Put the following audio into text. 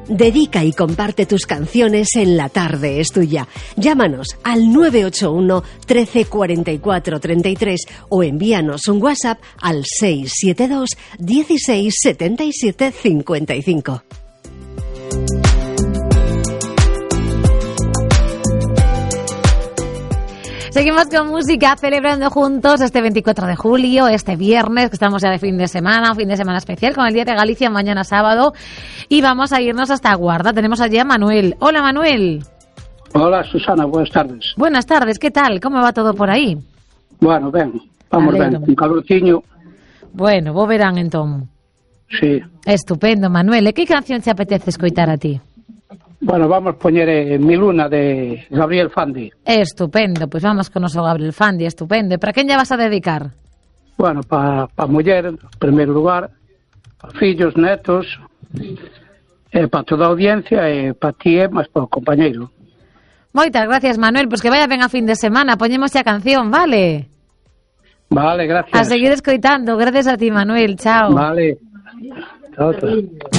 Dedica y comparte tus canciones en La Tarde es Tuya. Llámanos al 981 13 44 33 o envíanos un WhatsApp al 672 16 77 55. Seguimos con música, celebrando juntos este 24 de julio, este viernes, que estamos ya de fin de semana, un fin de semana especial con el Día de Galicia, mañana sábado, y vamos a irnos hasta Guarda. Tenemos allí a Manuel. Hola, Manuel. Hola, Susana, buenas tardes. Buenas tardes, ¿qué tal? ¿Cómo va todo por aí? Bueno, ben, vamos ben, un calorciño. Bueno, vos verán entón. Sí. Estupendo, Manuel. E que canción te apetece escoitar a ti? Bueno, vamos poñer Mi Luna de Gabriel Fandi. Estupendo, pois vamos con noso Gabriel Fandi, estupendo. E para quen lle vas a dedicar? Bueno, para muller, en primeiro lugar, para fillos, netos, para toda a audiencia, e para ti e máis para o compañeiro. Moitas gracias, Manuel, pois que vaya ben a fin de semana. Poñemos a canción, vale? Vale, gracias. A seguir escoitando. Gracias a ti, Manuel. Chao. Vale. Chao, chao.